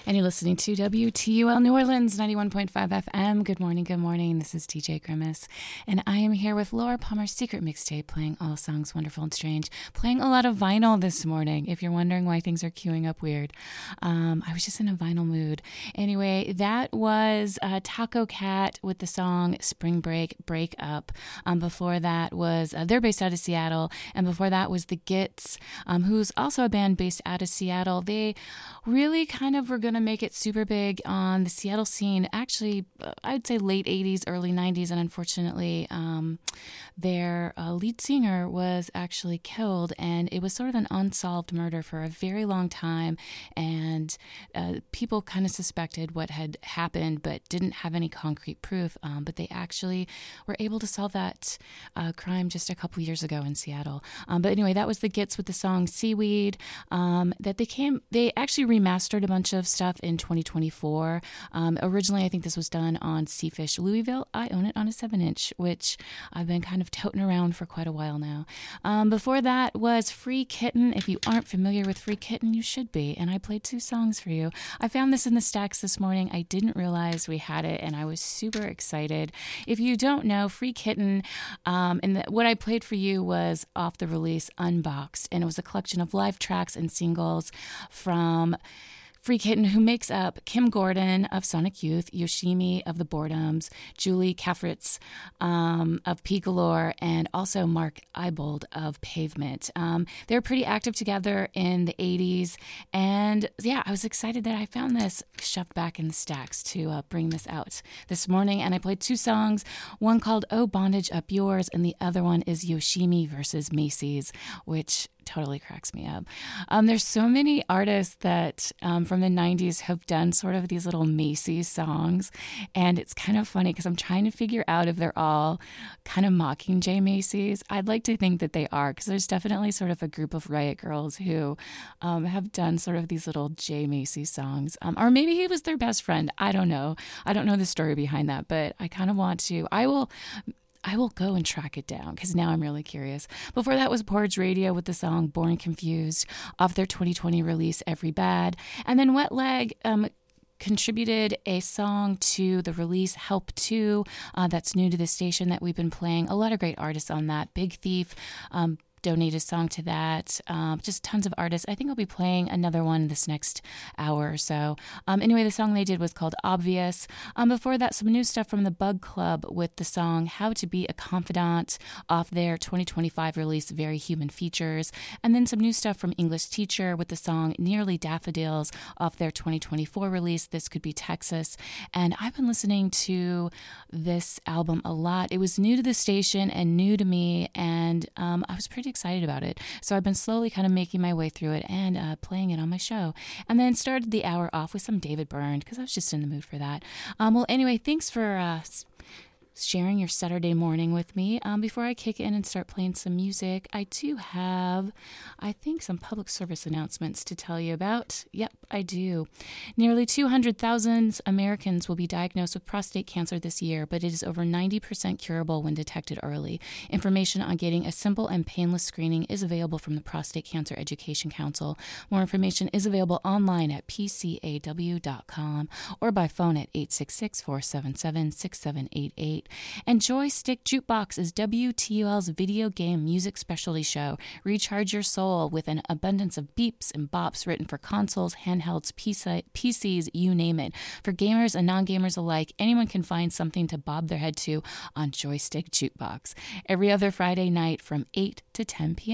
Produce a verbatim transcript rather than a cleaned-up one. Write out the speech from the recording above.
And you're listening to W T U L New Orleans, ninety-one point five F M. Good morning, good morning. This is D J Grimace. And I am here with Laura Palmer's Secret Mixtape, playing all songs wonderful and strange. Playing a lot of vinyl this morning, if you're wondering why things are queuing up weird. Um, I was just in a vinyl mood. Anyway, that was uh, Taco Cat with the song Spring Break, Break Up. Um, before that was, uh, they're based out of Seattle. And before that was The Gits, um, who's also a band based out of Seattle. They really kind of were going to make it super big on the Seattle scene. Actually, I'd say late eighties, early nineties, and unfortunately, um, their uh, lead singer was actually killed, and it was sort of an unsolved murder for a very long time, and uh, people kind of suspected what had happened, but didn't have any concrete proof, um, but they actually were able to solve that uh, crime just a couple years ago in Seattle. Um, but anyway, that was The Gits with the song Seaweed, um, that they came, they actually remastered a bunch of stuff in twenty twenty-four. Um, originally, I think this was done on Seafish Louisville. I own it on a seven inch, which I've been kind of toting around for quite a while now. Um, before that was Free Kitten. If you aren't familiar with Free Kitten, you should be. And I played two songs for you. I found this in the stacks this morning. I didn't realize we had it, and I was super excited. If you don't know, Free Kitten, um, and the, what I played for you was off the release Unboxed, and it was a collection of live tracks and singles from Free Kitten, who makes up Kim Gordon of Sonic Youth, Yoshimi of The Boredoms, Julie Kafritz um, of P Galore, and also Mark Eibold of Pavement. Um, they were pretty active together in the eighties, and yeah, I was excited that I found this shoved back in the stacks to uh, bring this out this morning, and I played two songs, one called Oh Bondage Up Yours, and the other one is Yoshimi versus Macy's, which totally cracks me up. Um, there's so many artists that um, from the nineties have done sort of these little Macy's songs, and it's kind of funny because I'm trying to figure out if they're all kind of mocking Jay Macy's. I'd like to think that they are, because there's definitely sort of a group of Riot Girls who um, have done sort of these little Jay Macy's songs, um, or maybe he was their best friend. I don't know. I don't know the story behind that, but I kind of want to. I will I will go and track it down, because now I'm really curious. Before that was Porridge Radio with the song Born Confused off their twenty twenty release Every Bad. And then Wet Leg um, contributed a song to the release Help two. Uh, that's new to the station that we've been playing. A lot of great artists on that. Big Thief um, donated a song to that. Um, just tons of artists. I think I'll be playing another one this next hour or so. Um, anyway, the song they did was called Obvious. Um, before that, some new stuff from the Bug Club with the song How to Be a Confidant off their twenty twenty-five release Very Human Features. And then some new stuff from English Teacher with the song Nearly Daffodils off their twenty twenty-four release This Could Be Texas. And I've been listening to this album a lot. It was new to the station and new to me, and um, I was pretty excited about it. So I've been slowly kind of making my way through it and uh, playing it on my show. And then started the hour off with some David Byrne, because I was just in the mood for that. Um, well, anyway, thanks for uh, sharing your Saturday morning with me. Um, before I kick in and start playing some music, I do have, I think, some public service announcements to tell you about. Yep, I do. Nearly two hundred thousand Americans will be diagnosed with prostate cancer this year, but it is over ninety percent curable when detected early. Information on getting a simple and painless screening is available from the Prostate Cancer Education Council. More information is available online at p c a w dot com or by phone at eight six six, four seven seven, six seven eight eight. And Joystick Jukebox is W T U L's video game music specialty show. Recharge your soul with an abundance of beeps and bops written for consoles, handhelds, P Cs, you name it. For gamers and non-gamers alike, anyone can find something to bob their head to on Joystick Jukebox. Every other Friday night from eight to ten p.m.